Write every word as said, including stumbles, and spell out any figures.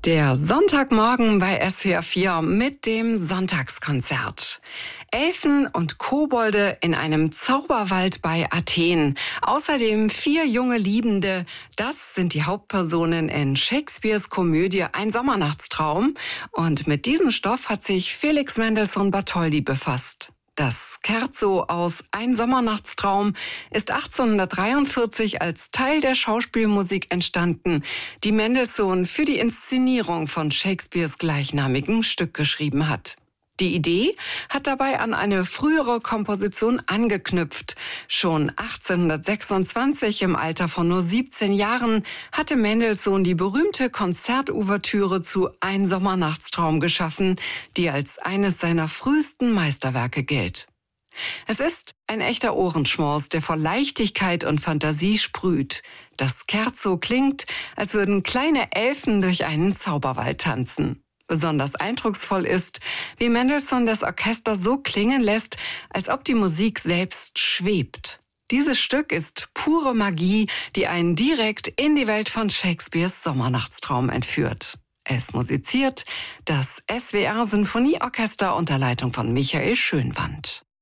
Der Sonntagmorgen bei S W R vier mit dem Sonntagskonzert. Elfen und Kobolde in einem Zauberwald bei Athen. Außerdem vier junge Liebende. Das sind die Hauptpersonen in Shakespeares Komödie Ein Sommernachtstraum. Und mit diesem Stoff hat sich Felix Mendelssohn Bartholdy befasst. Das Scherzo aus Ein Sommernachtstraum ist achtzehnhundertdreiundvierzig als Teil der Schauspielmusik entstanden, die Mendelssohn für die Inszenierung von Shakespeares gleichnamigem Stück geschrieben hat. Die Idee hat dabei an eine frühere Komposition angeknüpft. Schon achtzehnhundertsechsundzwanzig, im Alter von nur siebzehn Jahren, hatte Mendelssohn die berühmte Konzertouvertüre zu Ein Sommernachtstraum geschaffen, die als eines seiner frühesten Meisterwerke gilt. Es ist ein echter Ohrenschmaus, der vor Leichtigkeit und Fantasie sprüht. Das Scherzo klingt, als würden kleine Elfen durch einen Zauberwald tanzen. Besonders eindrucksvoll ist, wie Mendelssohn das Orchester so klingen lässt, als ob die Musik selbst schwebt. Dieses Stück ist pure Magie, die einen direkt in die Welt von Shakespeares Sommernachtstraum entführt. Es musiziert das S W R Sinfonieorchester unter Leitung von Michael Schönwandt.